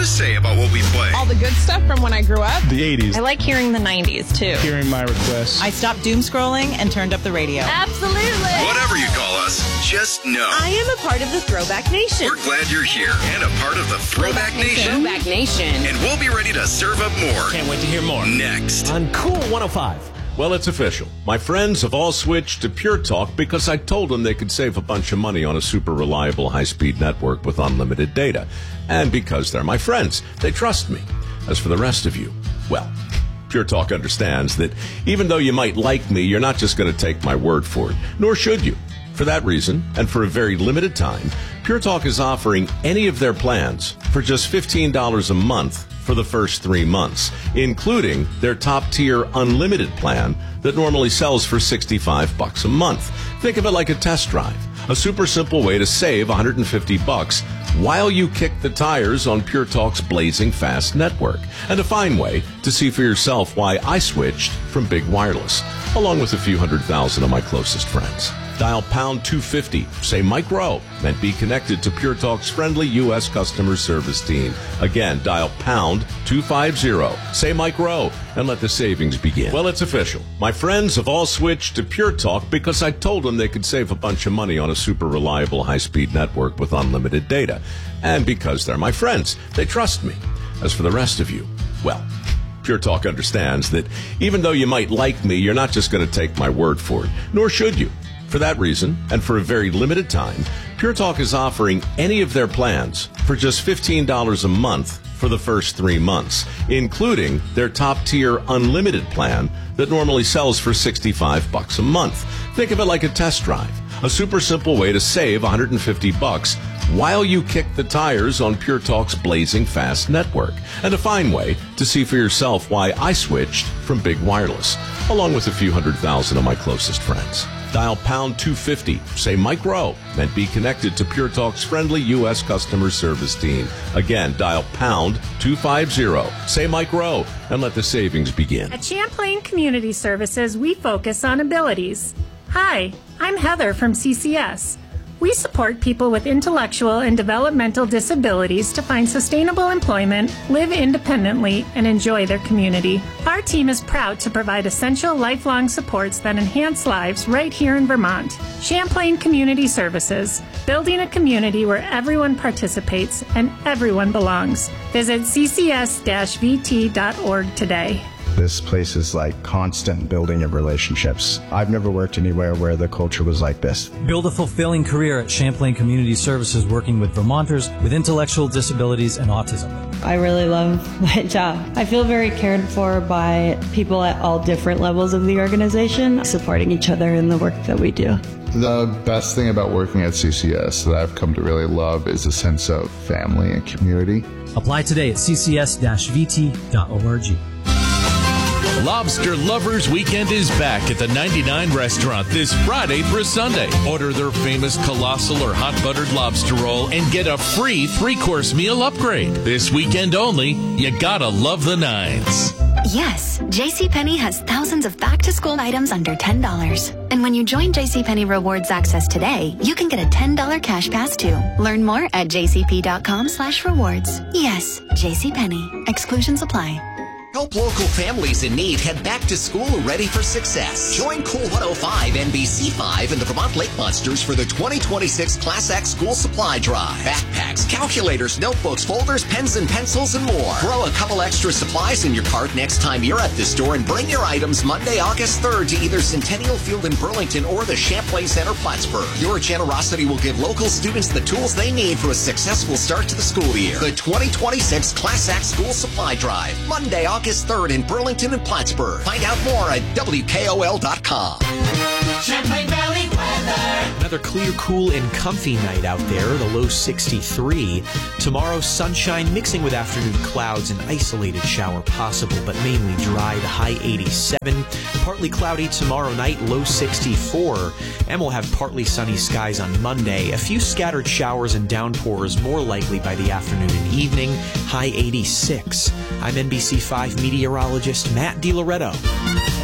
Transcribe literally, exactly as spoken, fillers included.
say about what we play? All the good stuff from when I grew up. The eighties. I like hearing the nineties, too. Hearing my requests. I stopped doom scrolling and turned up the radio. Absolutely. Whatever you call us, just know. I am a part of the Throwback Nation. We're glad you're here and a part of the Throwback, Throwback Nation. Throwback Nation. And we'll be ready to serve up more. Can't wait to hear more. Next. On Cool one oh five. Well, it's official. My friends have all switched to Pure Talk because I told them they could save a bunch of money on a super reliable high-speed network with unlimited data. And because they're my friends, they trust me. As for the rest of you, well, Pure Talk understands that even though you might like me, you're not just going to take my word for it, nor should you. For that reason, and for a very limited time, Pure Talk is offering any of their plans for just fifteen dollars a month for the first three months, including their top-tier unlimited plan that normally sells for sixty-five bucks a month. Think of it like a test drive, a super simple way to save one hundred fifty bucks while you kick the tires on Pure Talk's blazing fast network, and a fine way to see for yourself why I switched from Big Wireless, along with a few hundred thousand of my closest friends. Dial pound two fifty, say Mike Rowe, and be connected to Pure Talk's friendly U S customer service team. Again, dial pound two fifty, say Mike Rowe, and let the savings begin. Well, it's official. My friends have all switched to Pure Talk because I told them they could save a bunch of money on a super reliable high-speed network with unlimited data. And because they're my friends, they trust me. As for the rest of you, well, Pure Talk understands that even though you might like me, you're not just going to take my word for it, nor should you. For that reason, and for a very limited time, Pure Talk is offering any of their plans for just fifteen dollars a month for the first three months, including their top-tier unlimited plan that normally sells for sixty-five bucks a month. Think of it like a test drive, a super simple way to save one hundred fifty bucks while you kick the tires on Pure Talk's blazing fast network, and a fine way to see for yourself why I switched from Big Wireless, along with a few hundred thousand of my closest friends. Dial pound two fifty, say Mike Rowe, and be connected to Pure Talk's friendly U S customer service team. Again, dial pound two fifty, say Mike Rowe, and let the savings begin. At Champlain Community Services, we focus on abilities. Hi, I'm Heather from C C S. We support people with intellectual and developmental disabilities to find sustainable employment, live independently, and enjoy their community. Our team is proud to provide essential lifelong supports that enhance lives right here in Vermont. Champlain Community Services, building a community where everyone participates and everyone belongs. Visit c c s dash v t dot org today. This place is like constant building of relationships. I've never worked anywhere where the culture was like this. Build a fulfilling career at Champlain Community Services, working with Vermonters with intellectual disabilities and autism. I really love my job. I feel very cared for by people at all different levels of the organization, supporting each other in the work that we do. The best thing about working at C C S that I've come to really love is a sense of family and community. Apply today at c c s dash v t dot org. Lobster Lovers Weekend is back at the ninety-nine restaurant this Friday through Sunday. Order their famous colossal or hot buttered lobster roll and get a free three-course meal upgrade. This weekend only, you gotta love the nines. Yes, JCPenney has thousands of back-to-school items under ten dollars. And when you join JCPenney Rewards Access today, you can get a ten dollars cash pass too. Learn more at jcp.com slash rewards. Yes, JCPenney. Exclusions apply. Help local families in need head back to school ready for success. Join Cool one oh five N B C five and the Vermont Lake Monsters for the twenty twenty-six Class X School Supply Drive. Backpacks, calculators, notebooks, folders, pens and pencils, and more. Throw a couple extra supplies in your cart next time you're at the store and bring your items Monday, August third to either Centennial Field in Burlington or the Champlain Center, Plattsburgh. Your generosity will give local students the tools they need for a successful start to the school year. The twenty twenty-six Class X School Supply Drive, Monday, August third in Burlington and Plattsburgh. Find out more at W K O L dot com. Champlain Valley weather. Another clear, cool, and comfy night out there. The low sixty-three. Tomorrow, sunshine mixing with afternoon clouds. An isolated shower possible, but mainly dry. The high eighty-seven. Partly cloudy tomorrow night, low sixty-four. And we'll have partly sunny skies on Monday. A few scattered showers and downpours more likely by the afternoon and evening. High eighty-six. I'm N B C five meteorologist Matt DiLoretto.